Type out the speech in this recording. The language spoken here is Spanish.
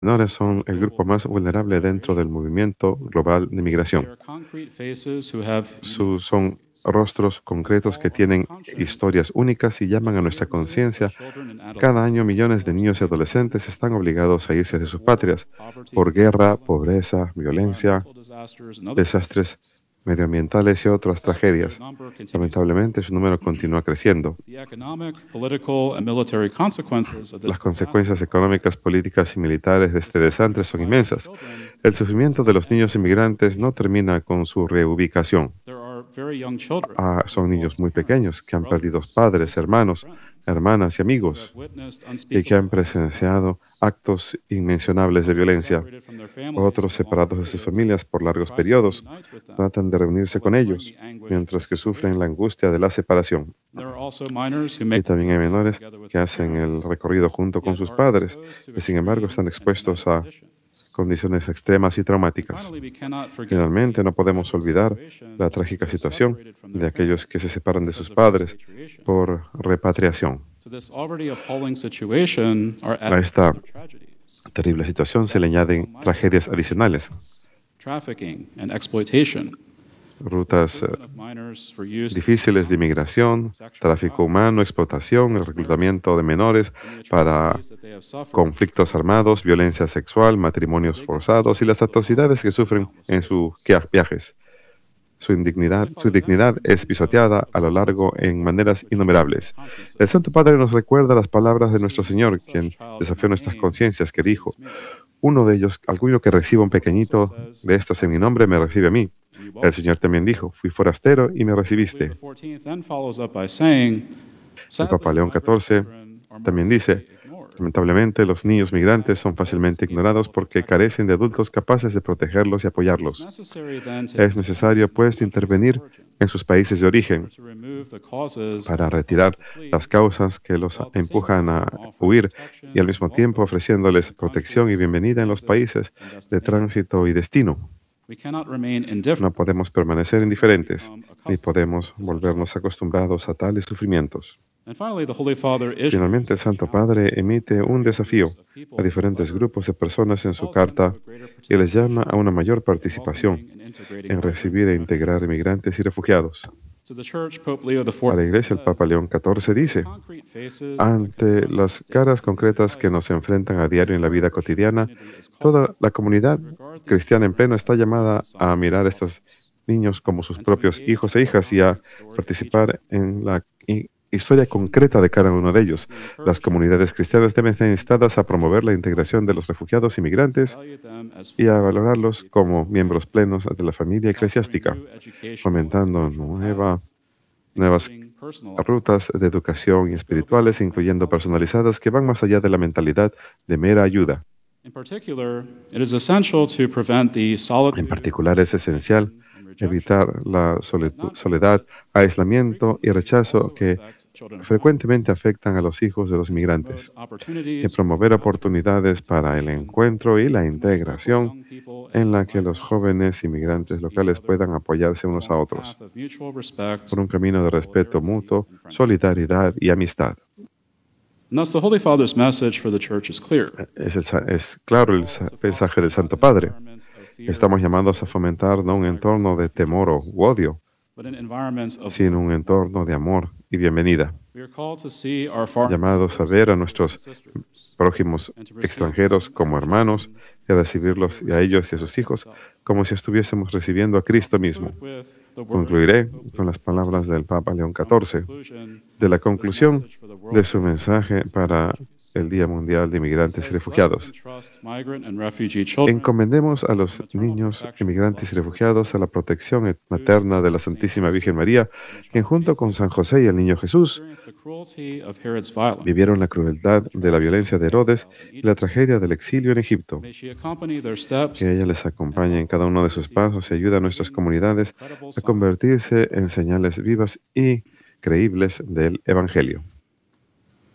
Menores son el grupo más vulnerable dentro del movimiento global de They migración. are concrete faces who have unique Son stories. rostros concretos que All are tienen conscious historias únicas y of llaman a the nuestra livelihoods of conciencia. children and Cada año adolescents millones who de are niños y staying home adolescentes están obligados a irse because de of sus war, patrias poverty, por guerra, violence, pobreza, violencia, environmental disasters, and other desastres tragedies. medioambientales y otras Sadly, their tragedias. number continues to grow. Lamentablemente, su número continúa creciendo. The economic, political, and military consequences of Las this disaster consecuencias are económicas, great. políticas y militares de The este suffering desastre of son migrant inmensas. children El sufrimiento de doesn't los end niños with inmigrantes no relocation. termina con su reubicación. There are very young children Son who've niños lost muy pequeños parents, que han perdido brothers, padres, sisters, and hermanos, friends, hermanas y who have amigos witnessed y que unspeakable han acts of presenciado violence. actos inmencionables de Others violencia. separated from their families Otros for long separados de sus periods familias por largos try to periodos reunite with them tratan de reunirse while con enduring the ellos anguish of mientras que sufren la separation. angustia de la separación. There are also minors who Y make the también hay journey menores together with que their hacen el parents, recorrido junto con yet sus are padres exposed to y sin embargo extreme están and expuestos traumatic a conditions. condiciones extremas y And traumáticas. finally, we cannot forget Finalmente, the no podemos tragic olvidar situation la of those who trágica are situación separated from their de aquellos que parents se separan de sus because of padres repatriation. por repatriación. To this already appalling situation are A added esta other tragedies: terrible situación se le deaths among añaden migrant tragedias adicionales, populations, trafficking and exploitation, the rutas recruitment of minors for use in difíciles de economic inmigración, sexual tráfico violence, humano, explotación, el forced marriages, reclutamiento de menores and the para atrocities that they have suffered conflictos during their armados, journeys. violencia sexual, Their matrimonios biggest forzados y las injustice goes on atrocidades que in sufren countless en sus ways. viajes. The Holy Su Father dignidad then es reminds us pisoteada of a the lo words largo of our en Lord, maneras which challenge our innumerables. El consciences. Santo Padre nos recuerda las palabras Whoever de nuestro receives one Señor, such quien child in desafió my nuestras name conciencias, que receives dijo, me. uno de ellos, alguno que reciba un The Lord also pequeñito says, de estos en mi "I took nombre, you me recibe a in, mí. and you El welcomed Señor me." también dijo, fui forastero y me Pope Leo recibiste. XIV then follows up by saying, El Papa "Sadly, León migrant XIV children are more también dice, easily ignored. lamentablemente los niños Those who lack migrantes son adults fácilmente capable ignorados of porque protecting and carecen de supporting adultos them. capaces de protegerlos y It is apoyarlos. necessary then to Es intervene necesario, in their pues, countries of intervenir origin en sus países de in order origen to remove the causes para that have caused them retirar to flee, las causas que los while at the same empujan a time offering huir y al protection and mismo tiempo welcome in ofreciéndoles the protección y countries of bienvenida en los transit países and de destination. tránsito y destino. We cannot remain No indifferent podemos permanecer or indiferentes, become ni accustomed podemos to such volvernos suffering. acostumbrados a tales sufrimientos. And finally, the Holy Father Finalmente, issues el a Santo challenge Padre to emite un various groups desafío of a people in his diferentes letter grupos de personas en and su calls them to carta a greater y les llama a participation una mayor in participación welcoming and integrating en migrants recibir and e integrar refugees. inmigrantes y refugiados. To the Church, Pope Leo A la XIV Iglesia, el Papa says, León XIV "For the dice, concrete faces that ante confront us las daily caras in daily concretas que life, nos enfrentan a the diario en la entire vida Christian cotidiana, community is toda called la comunidad to regard these cristiana en pleno children está as its own llamada a sons and mirar a estos daughters, niños como sus and to propios engage hijos e in the hijas y a concrete story of each of them. participar en la The historia Christian concreta de cada uno de community ellos. must be Las encouraged and comunidades equipped cristianas deben estar to instadas a welcome promover la refugees and integración de migrants, los refugiados y to migrantes value them as y a full members of valorarlos the como ecclesial miembros family, plenos de la familia fostering eclesiástica, new educational and fomentando spiritual paths, nuevas including personalized rutas de ones, educación y scoping espirituales, migrants' incluyendo policies personalizadas, que van and más allá de la systems. mentalidad de mera ayuda. In particular, it is essential to prevent the En solitude, particular, es esencial isolation, and rejection evitar la that not soledad, only but aislamiento y frequently rechazo also que affect children of mine, frecuentemente afectan a los hijos de los and to promote migrantes, y opportunities for promover encounter, oportunidades para el integration, encuentro y la in which local integración young people and en young la que los migrants jóvenes can support inmigrantes each locales other puedan apoyarse unos a along a otros path of mutual respect, por un camino de respeto solidarity, mutuo, and friendship. solidaridad y amistad. And thus, the Holy Father's message for the Church is clear. Es claro el Call to mensaje foster del not Santo an Padre. environment of fear Estamos and llamados a hatred fomentar no towards un migrants and entorno de temor refugees, u odio, but an environment of sino love un and welcome. entorno de amor y bienvenida. We are called to see our foreign Llamados a neighbors as ver a brothers and nuestros sisters, prójimos and to receive extranjeros them and como their hermanos children y as if we recibirlos were y a receiving ellos y a sus Christ hijos himself. como si estuviésemos recibiendo a I'll Cristo conclude mismo. with the words of Concluiré Pope con Leo las palabras XIV del Papa León from the XIV, conclusion de la of his conclusión message for the de World su Day of mensaje Migrants and para Refugees. el Día Mundial de He Inmigrantes y says, "Let us Refugiados. entrust migrant and refugee children Encomendemos a to the los maternal niños protection of the inmigrantes y Blessed Virgin refugiados a la Mary, protección who, materna together de la with Saint Santísima Virgen Joseph María, and the quien child junto con San Jesus José y el niño Jesús experienced the cruelty of Herod's violence vivieron la and crueldad the de la tragedy violencia of de Herodes exile in y la Egypt. tragedia del exilio en Egipto. May she accompany their steps Que ella les and acompañe en help our cada uno de sus communities to pasos y be ayude a nuestras living and comunidades credible a signs of convertirse en Christ's señales kingdom. vivas y creíbles del Evangelio.